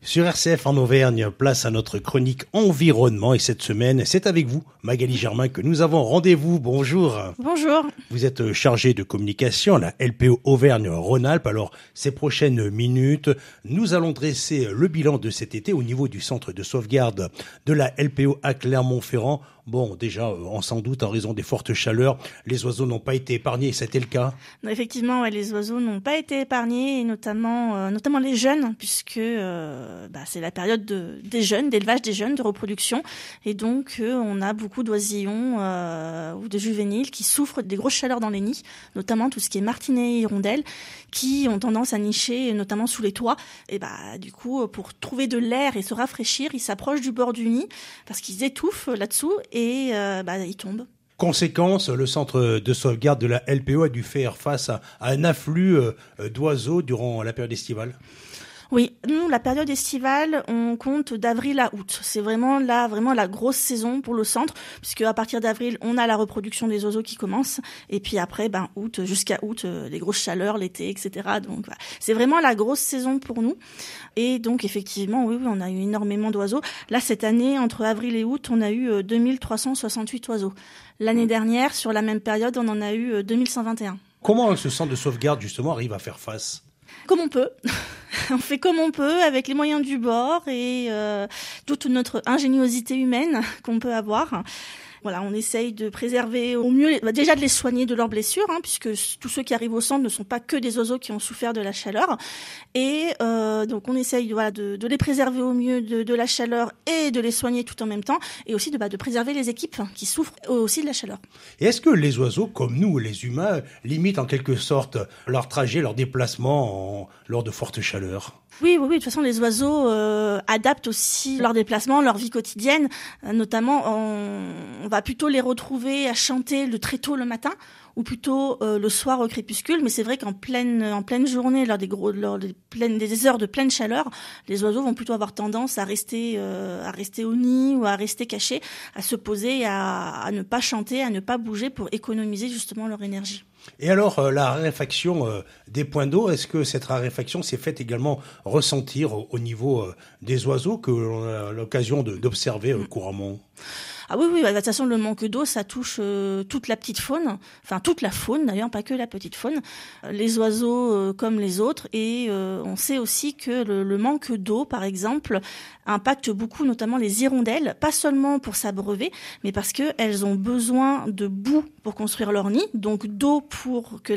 Sur RCF en Auvergne, place à notre chronique environnement et cette semaine, c'est avec vous, Magali Germain, que nous avons rendez-vous. Bonjour. Bonjour. Vous êtes chargée de communication à la LPO Auvergne-Rhône-Alpes. Alors, ces prochaines minutes, nous allons dresser le bilan de cet été au niveau du centre de sauvegarde de la LPO à Clermont-Ferrand. Bon, déjà, on s'en doute, en raison des fortes chaleurs, les oiseaux n'ont pas été épargnés. C'était le cas? Effectivement, les oiseaux n'ont pas été épargnés, et notamment les jeunes, puisque c'est la période des jeunes, d'élevage des jeunes, de reproduction. Et donc, on a beaucoup d'oisillons ou de juvéniles qui souffrent des grosses chaleurs dans les nids, notamment tout ce qui est martinets et hirondelles, qui ont tendance à nicher, notamment sous les toits. Et du coup, pour trouver de l'air et se rafraîchir, ils s'approchent du bord du nid, parce qu'ils étouffent là-dessous et ils tombent. Conséquence, le centre de sauvegarde de la LPO a dû faire face à un afflux d'oiseaux durant la période estivale. Oui, nous, la période estivale, on compte d'avril à août. C'est vraiment la grosse saison pour le centre, puisque à partir d'avril, on a la reproduction des oiseaux qui commence, et puis après, août, jusqu'à août, les grosses chaleurs, l'été, etc. Donc, voilà. C'est vraiment la grosse saison pour nous. Et donc, effectivement, oui, on a eu énormément d'oiseaux. Là, cette année, entre avril et août, on a eu 2368 oiseaux. L'année dernière, sur la même période, on en a eu 2121. Comment ce centre de sauvegarde, justement, arrive à faire face ? Comme on peut. On fait comme on peut, avec les moyens du bord et toute notre ingéniosité humaine qu'on peut avoir. Voilà, on essaye de préserver au mieux, déjà de les soigner de leurs blessures, puisque tous ceux qui arrivent au centre ne sont pas que des oiseaux qui ont souffert de la chaleur. Et donc on essaye de les préserver au mieux de la chaleur et de les soigner tout en même temps, et aussi de préserver les équipes qui souffrent aussi de la chaleur. Et est-ce que les oiseaux, comme nous, les humains, limitent en quelque sorte leur trajet, leur déplacement lors de fortes chaleurs ? Oui, de toute façon, les oiseaux adaptent aussi leur déplacement, leur vie quotidienne. Notamment, on va plutôt les retrouver à chanter très tôt le matin, ou plutôt le soir au crépuscule. Mais c'est vrai qu'en pleine journée, lors des heures de pleine chaleur, les oiseaux vont plutôt avoir tendance à rester au nid ou à rester cachés, à se poser, à ne pas chanter, à ne pas bouger pour économiser justement leur énergie. Et alors, la raréfaction des points d'eau, est-ce que cette raréfaction s'est faite également ressentir au niveau des oiseaux que l'on a l'occasion d'observer couramment ? Ah oui, de toute façon, le manque d'eau, ça touche toute la petite faune, enfin toute la faune d'ailleurs, pas que la petite faune, les oiseaux comme les autres. Et on sait aussi que le manque d'eau, par exemple, impacte beaucoup notamment les hirondelles, pas seulement pour s'abreuver, mais parce qu'elles ont besoin de boue pour construire leur nid, donc d'eau pour que